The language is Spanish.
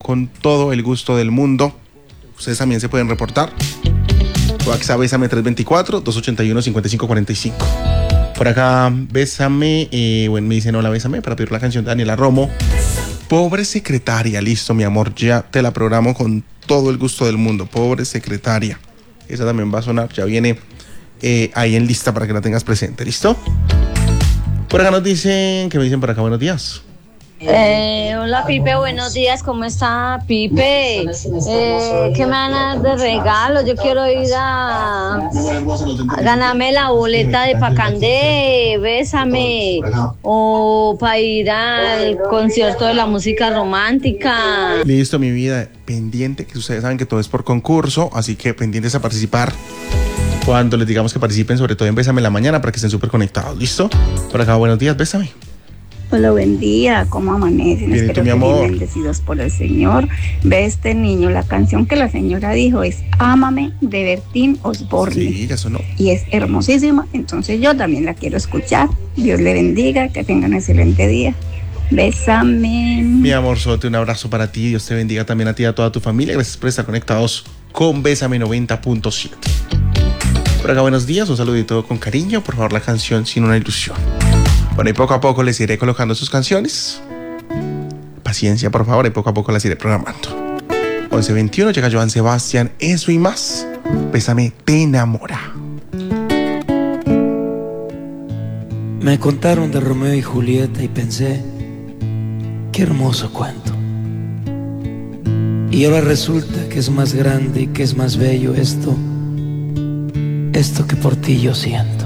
con todo el gusto del mundo. Ustedes también se pueden reportar. WhatsApp Bésame 324-281-5545. Por acá, Bésame, me dicen hola, Bésame, para pedir la canción de Daniela Romo. Pobre secretaria, listo, mi amor, ya te la programo con todo el gusto del mundo. Pobre secretaria. Esa también va a sonar, ya viene ahí en lista para que la tengas presente, ¿listo? Por acá nos dicen, ¿qué me dicen por acá? Buenos días. Hola Pipe, buenos días, ¿cómo está Pipe? ¿Qué me van a dar de regalo? Yo quiero ir a ganarme la boleta de Pacandé, Bésame, o para ir al concierto de la música romántica. Listo, mi vida, pendiente, que ustedes saben que todo es por concurso, así que pendientes a participar cuando les digamos que participen, sobre todo en Bésame en la mañana, para que estén súper conectados, ¿listo? Por acá, buenos días, Bésame. Hola, buen día, ¿cómo amanecen? Bien, Espero mi que amor. bien bendecidos por el Señor. Ve este niño, la canción que la señora dijo es Ámame de Bertín Osborne. Sí, ya sonó. Y es hermosísima, entonces yo también la quiero escuchar. Dios le bendiga, que tengan un excelente día. Bésame. Mi amor, Sote, un abrazo para ti. Dios te bendiga también a ti y a toda tu familia. Gracias por estar conectados con Bésame 90.7. Por acá, buenos días, un saludito con cariño. Por favor, la canción Sin una ilusión. Bueno, y poco a poco les iré colocando sus canciones. Paciencia, por favor, y poco a poco las iré programando. 11:21, llega Joan Sebastián, eso y más. Bésame, te enamora. Me contaron de Romeo y Julieta y pensé, qué hermoso cuento. Y ahora resulta que es más grande y que es más bello esto que por ti yo siento.